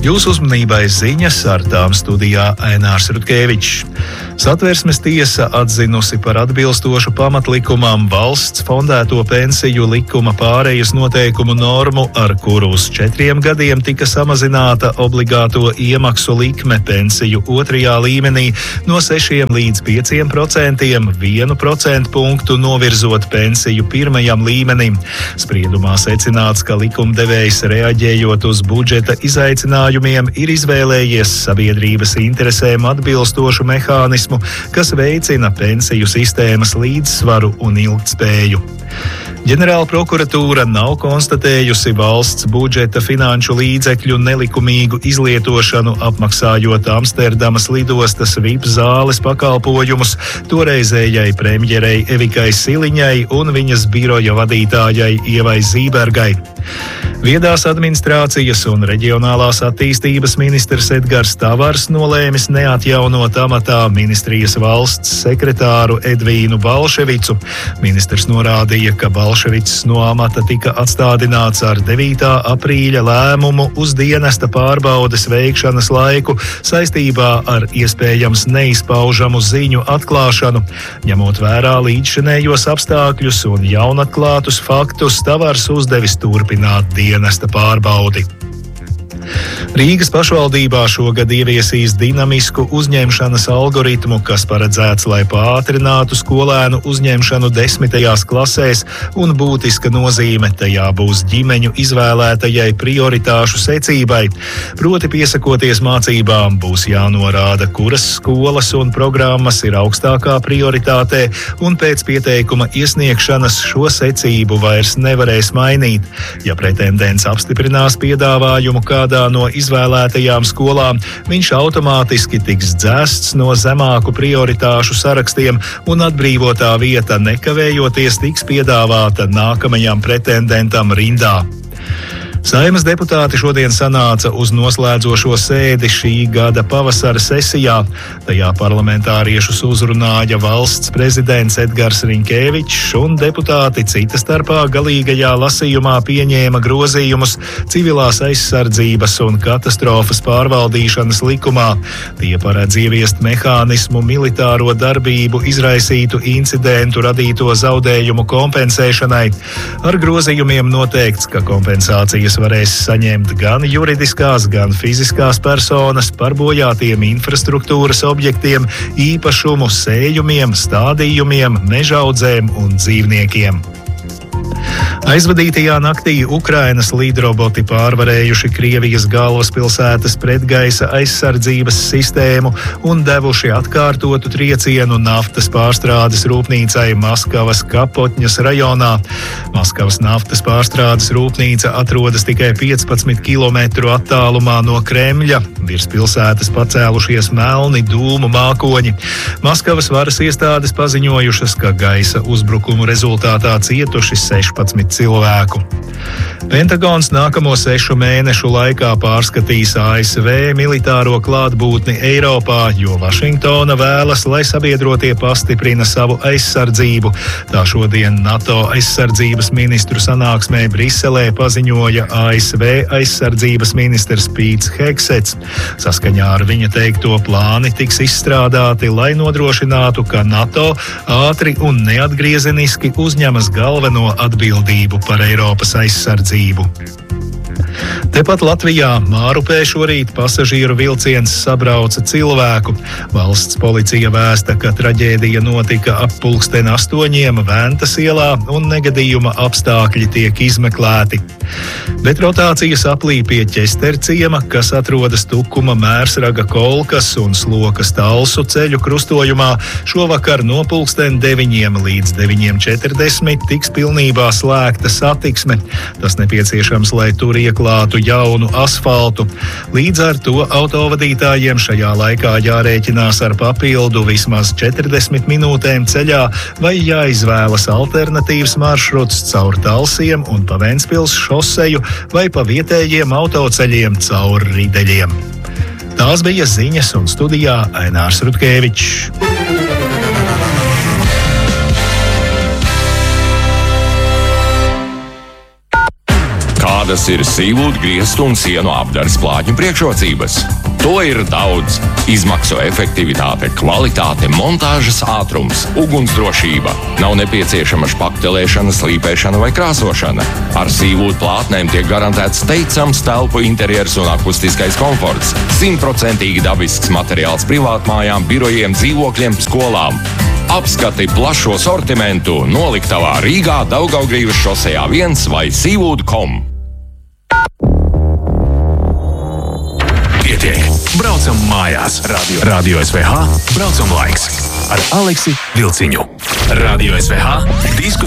Jūsu uzmanībai ziņas, ar tām studijā Ainārs Rutkevičs. Satversmes tiesa atzinusi par atbilstošu pamatlikumam valsts fondēto pensiju likuma pārejas noteikumu normu, ar kuru uz 4 gadiem tika samazināta obligāto iemaksu likme pensiju 2. līmenī no 6 līdz 5%, 1% punktu novirzot pensiju 1. līmenim. Spriedumā secināts, ka likumdevējs reaģējot uz budžeta izaicinājumiem ir izvēlējies sabiedrības interesēm atbilstošu mehānismu, kas veicina pensiju sistēmas līdzsvaru un ilgtspēju. Ģenerāla prokuratūra nav konstatējusi valsts budžeta finanšu līdzekļu nelikumīgu izlietošanu, apmaksājot Amsterdamas lidostas VIP zāles pakalpojumus toreizējai premjerei Evikai Siliņai un viņas biroja vadītājai Ievai Zībergai. Viedās administrācijas un reģionālās attīstības ministrs Edgars Tavars nolēmis neatjaunot amatā ministrijas valsts sekretāru Edvīnu Balševicu. Ministrs norādīja, ka Balševics no amata tika atstādināts ar 9. aprīļa lēmumu uz dienesta pārbaudes veikšanas laiku saistībā ar iespējams neizpaužamu ziņu atklāšanu. Ņemot vērā līdzšinējos apstākļus un jaunatklātus faktus, Tavars uzdevis turpināt dienesta pārbaudi. Rīgas pašvaldībā šogad ieviesīs dinamisku uzņemšanas algoritmu, kas paredzēts, lai pātrinātu skolēnu uzņemšanu 10. klasēs, un būtiska nozīme tajā būs ģimeņu izvēlētajai prioritāšu secībai. Proti, piesakoties mācībām, būs jānorāda, kuras skolas un programmas ir augstākā prioritātē, un pēc pieteikuma iesniegšanas šo secību vairs nevarēs mainīt. Ja pretendents apstiprinās piedāvājumu kādā no izvēlētajām skolām, viņš automātiski tiks dzēsts no zemāku prioritāšu sarakstiem, un atbrīvotā vieta nekavējoties tiks piedāvāta nākamajam pretendentam rindā. Saeimas deputāti šodien sanāca uz noslēdzošo sēdi šī gada pavasara sesijā. Tajā parlamentāriešus uzrunāja valsts prezidents Edgars Riņkevičs, un deputāti cita starpā galīgajā lasījumā pieņēma grozījumus civilās aizsardzības un katastrofas pārvaldīšanas likumā. Tie paredz ieviest mehānismu militāro darbību izraisītu incidentu radīto zaudējumu kompensēšanai. Ar grozījumiem noteikts, ka kompensācijas varēs saņemt gan juridiskās, gan fiziskās personas par bojātiem infrastruktūras objektiem, īpašumu, sējumiem, stādījumiem, mežaudzēm un dzīvniekiem. Aizvadītajā naktī Ukrainas lidroboti pārvarējuši Krievijas galvaspilsētas pretgaisa aizsardzības sistēmu un devuši atkārtotu triecienu naftas pārstrādes rūpnīcai Maskavas Kapotņas rajonā. Maskavas naftas pārstrādes rūpnīca atrodas tikai 15 kilometru attālumā no Kremļa. Virs pilsētas pacēlušies melni dūmu mākoņi. Maskavas varas iestādes paziņojušas, ka gaisa uzbrukumu rezultātā cietuši 16 cilvēku. Pentagons nākamo 6 mēnešu laikā pārskatīs ASV militāro klātbūtni Eiropā, jo Vašingtona vēlas, lai sabiedrotie pastiprina savu aizsardzību. Tā šodien NATO aizsardzības ministru sanāksmē Briselē paziņoja ASV aizsardzības ministrs Pīts Hegsets. Saskaņā ar viņa teikto plāni tiks izstrādāti, lai nodrošinātu, ka NATO ātri un neatgriezeniski uzņemas galveno atbildību par Eiropas aizsardzību. Tepat Latvijā Mārupē šorīt pasažieru vilciens sabrauca cilvēku. Valsts policija vēsta, ka traģēdija notika ap 8:00 Ventas ielā un negadījuma apstākļi tiek izmeklēti. Bet rotācijas aplī pie Ķesterciema, kas atrodas Tukuma, Mērsraga, Kolkas un Slokas Talsu ceļu krustojumā, šovakar no 9:00 līdz 9:40 tiks pilnībā slēgta satiksme. Tas nepieciešams, lai tur ieklātu jaunu asfaltu. Līdz ar to autovadītājiem šajā laikā jārēķinās ar papildu vismaz 40 minūtēm ceļā vai jāizvēlas alternatīvs maršruts caur Talsiem un pa Ventspils šoseju vai pa vietējiem autoceļiem caur Rideļiem. Tās bija ziņas, un studijā Ainārs Rutkevičs. Kādas ir sīvūdu, griestu un sienu apdares plātņu priekšrocības? To ir daudz. Izmaksu efektivitāte, kvalitāte, montāžas ātrums, ugunsdrošība. Nav nepieciešama špaktelēšana, slīpēšana vai krāsošana. Ar sīvūdu plātnēm tiek garantēts teicams telpu interjers un akustiskais komforts. 100% dabisks materiāls privātmājām, birojiem, dzīvokļiem, skolām. Apskati plašo sortimentu noliktavā Rīgā, Daugavgrīvas šosejā 1 vai sīvūdu.com. Pietiek, braucam mājās. Radio SVH braucam laiks ar Aleksi Vilciņu. Radio SVH diskusiju.